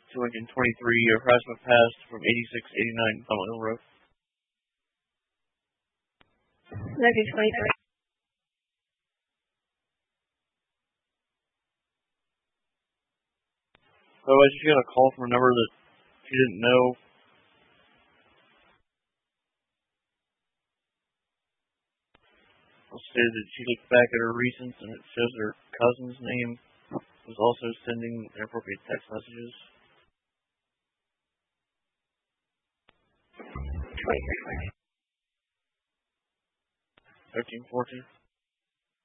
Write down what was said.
223, harassment passed from 8689 Bumble Road. 1923. Otherwise, she got a call from a number that she didn't know. It stated that she looked back at her recents and it shows her cousin's name was also sending inappropriate text messages. 1314.